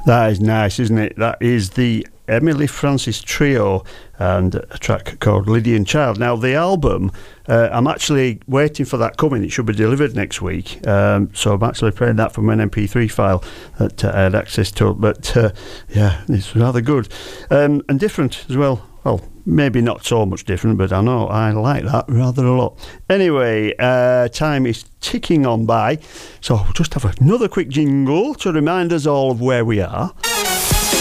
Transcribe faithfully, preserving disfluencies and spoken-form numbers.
That is nice, isn't it? That is the Emily Francis Trio and a track called Lydian Child. Now, the album, uh, I'm actually waiting for that coming. It should be delivered next week. Um, so I'm actually playing that from an M P three file that uh, I had access to. But, uh, yeah, it's rather good. Um, and different as well. Well, maybe not so much different, but I know I like that rather a lot. Anyway, uh, time is ticking on by. So we'll just have another quick jingle to remind us all of where we are.